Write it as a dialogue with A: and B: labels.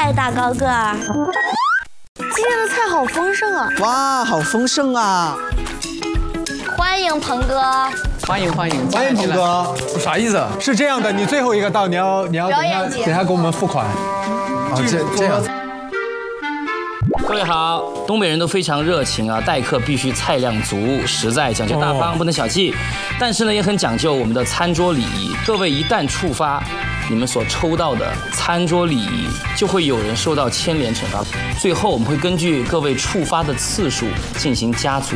A: 嗨，大高个儿，今天的菜好丰盛啊！
B: 哇，好丰盛啊！
A: 欢迎鹏哥，
C: 欢迎
D: 欢迎鹏哥，
C: 啥意思？
D: 是这样的，你最后一个到，你要等下给我们付款。啊，这样。
E: 各位好，东北人都非常热情啊，待客必须菜量足，实在讲究大方，不能小气。但是呢，也很讲究我们的餐桌礼仪。各位一旦触发你们所抽到的餐桌礼仪，就会有人受到牵连惩罚。最后我们会根据各位触发的次数进行加组。